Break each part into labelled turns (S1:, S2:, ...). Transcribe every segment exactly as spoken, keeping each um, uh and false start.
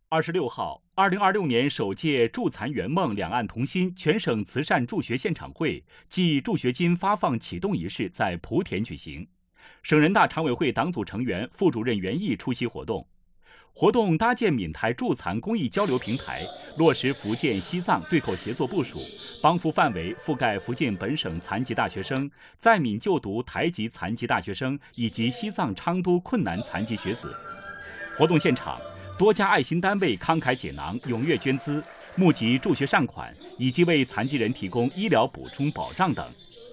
S1: 二十六号，二零二六年首届助残圆梦两岸同心全省慈善助学现场会暨助学金发放启动仪式在莆田举行。省人大常委会党组成员、副主任袁毅出席活动。活动搭建闽台助残公益交流平台，落实福建、西藏对口协作部署，帮扶范围覆盖福建本省残疾大学生、在闽就读台籍残疾大学生以及西藏昌都困难残疾学子。活动现场，多家爱心单位慷慨解囊，踊跃捐资，募集助学善款，以及为残疾人提供医疗补充保障等。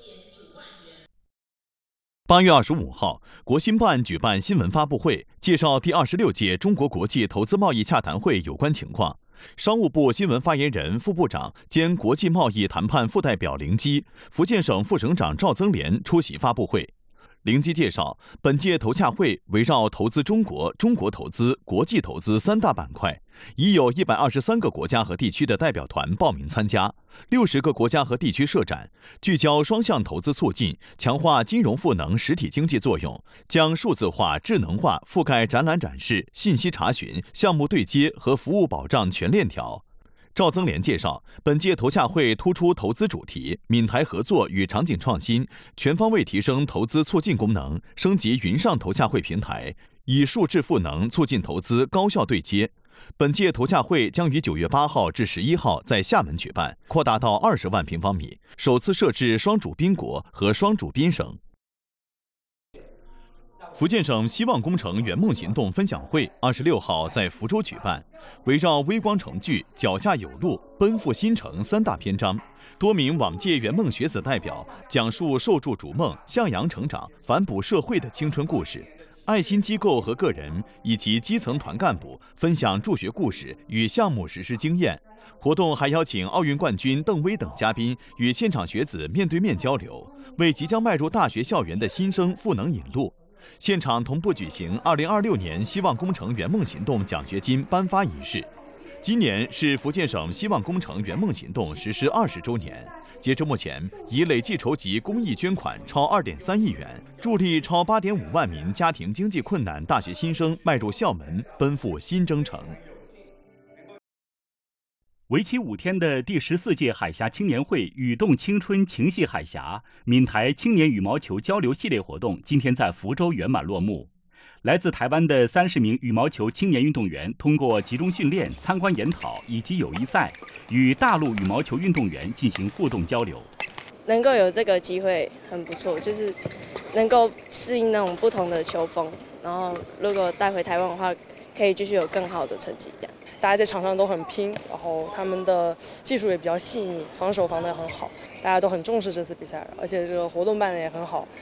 S2: 八月二十五号，国新办举办新闻发布会，介绍第二十六届中国国际投资贸易洽谈会有关情况。商务部新闻发言人、副部长兼国际贸易谈判副代表凌基、福建省副省长赵增廉出席发布会。凌基介绍，本届投洽会围绕投资中国、中国投资、国际投资三大板块，已有一百二十三个国家和地区的代表团报名参加，六十个国家和地区设展，聚焦双向投资促进，强化金融赋能实体经济作用，将数字化、智能化覆盖展览展示、信息查询、项目对接和服务保障全链条。赵增廉介绍，本届投洽会突出投资主题、闽台合作与场景创新，全方位提升投资促进功能，升级云上投洽会平台，以数智赋能促进投资高效对接。本届投洽会将于九月八号至十一号在厦门举办，扩大到二十万平方米，首次设置双主宾国和双主宾省。福建省希望工程圆梦行动分享会二十六号在福州举办，围绕微光城聚、脚下有路、奔赴新城三大篇章，多名往届圆梦学子代表讲述受助逐梦、向阳成长、反哺社会的青春故事。爱心机构和个人以及基层团干部分享助学故事与项目实施经验。活动还邀请奥运冠军邓威等嘉宾与现场学子面对面交流，为即将迈入大学校园的新生赋能引路。现场同步举行二零二六年希望工程圆梦行动奖学金颁发仪式。今年是福建省希望工程圆梦行动实施二十周年，截至目前，已累计筹集公益捐款超二点三亿元，助力超八点五万名家庭经济困难大学新生迈入校门，奔赴新征程。
S1: 为期五天的第十四届海峡青年会“羽动青春，情系海峡”闽台青年羽毛球交流系列活动今天在福州圆满落幕。来自台湾的三十名羽毛球青年运动员通过集中训练、参观研讨以及友谊赛，与大陆羽毛球运动员进行互动交流。
S3: 能够有这个机会很不错，就是能够适应那种不同的球风，然后如果带回台湾的话，可以继续有更好的成绩。这样，
S4: 大家在场上都很拼，然后他们的技术也比较细腻，防守防得很好，大家都很重视这次比赛，而且这个活动办得也很好。